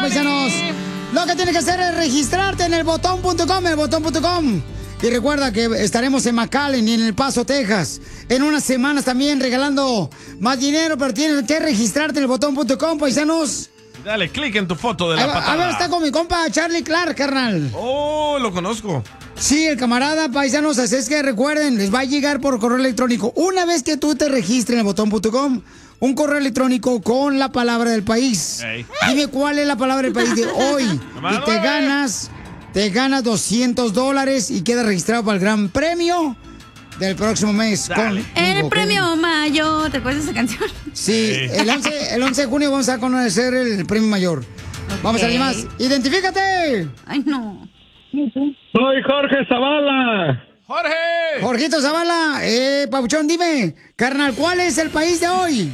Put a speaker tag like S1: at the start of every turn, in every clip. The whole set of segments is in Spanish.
S1: paisanos. Lo que tienes que hacer es registrarte en elbotón.com, elbotón.com. Y recuerda que estaremos en McAllen y en El Paso, Texas. En unas semanas también regalando más dinero, pero tienes que registrarte en elbotón.com, paisanos.
S2: Dale clic en tu foto de la patada.
S1: A ver, está con mi compa Charlie Clark, carnal.
S2: Oh, lo conozco.
S1: Sí, el camarada, paisanos, así es que recuerden, les va a llegar por correo electrónico. Una vez que tú te registres en elbotón.com, un correo electrónico con la palabra del país.
S2: Hey.
S1: Dime cuál es la palabra del país de hoy. Y te ganas $200 y quedas registrado para el gran premio del próximo mes.
S3: El premio mayor, ¿te acuerdas de esa canción?
S1: Sí, el 11 de junio vamos a conocer el premio mayor. Okay. Vamos a ver más. ¡Identifícate!
S3: Ay, no.
S4: Soy Jorge Zavala.
S2: ¡Jorge!
S1: Jorgito Zavala. Papuchón, dime, carnal, ¿cuál es el país de hoy?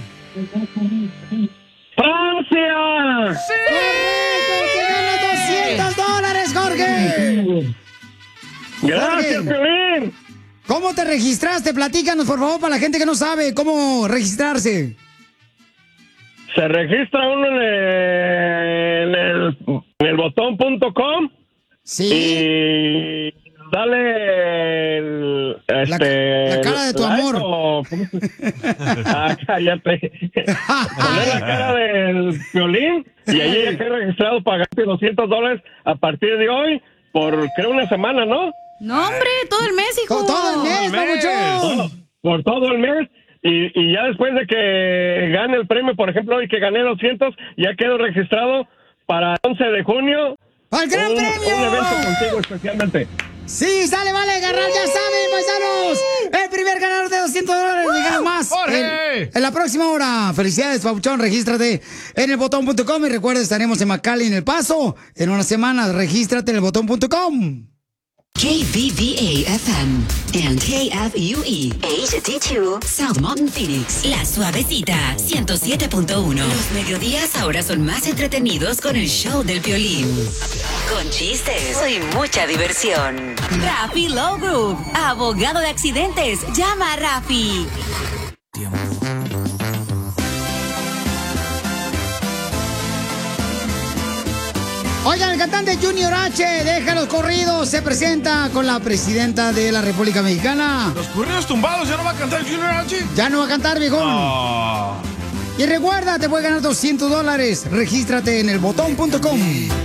S4: ¡Francia!
S1: ¡Sí! ¡Te ganas $200, Jorge!
S4: ¡Gracias, Piolín!
S1: ¿Cómo te registraste? Platícanos, por favor, para la gente que no sabe cómo registrarse.
S4: Se registra uno en el botón.com.
S1: Sí.
S4: Y dale
S1: la cara de tu amor.
S4: Cállate. Poner la cara del Piolín y ahí ya queda registrado pagarte $200 a partir de hoy por creo una semana, ¿no?
S3: No, hombre, todo el mes, hijo.
S1: Todo el mes, papuchón.
S4: Por todo el mes. Y ya después de que gane el premio, por ejemplo, hoy que gané 200, ya quedo registrado para el 11 de junio.
S1: ¡Al gran premio!
S4: Un evento contigo especialmente.
S1: Sí, sale, vale, agarrar, ya saben, paisanos. El primer ganador de $200, le ganas más. En la próxima hora. Felicidades, papuchón, regístrate en elbotón.com y recuerda, estaremos en McAllen, El Paso, en unas semanas. Regístrate en elbotón.com.
S5: KBVA-FM and KFUE HD2 South Mountain, Phoenix. La Suavecita 107.1. Los mediodías ahora son más entretenidos con el show del Piolín. Con chistes y mucha diversión. Rafi Law Group, abogado de accidentes. Llama a Rafi.
S1: Oigan, el cantante Junior H, deja los corridos, se presenta con la presidenta de la República Mexicana.
S2: ¿Los corridos tumbados ya no va a cantar Junior H?
S1: Ya no va a cantar, viejón.
S2: Oh.
S1: Y recuerda, te puedes ganar $200. Regístrate en elbotón.com.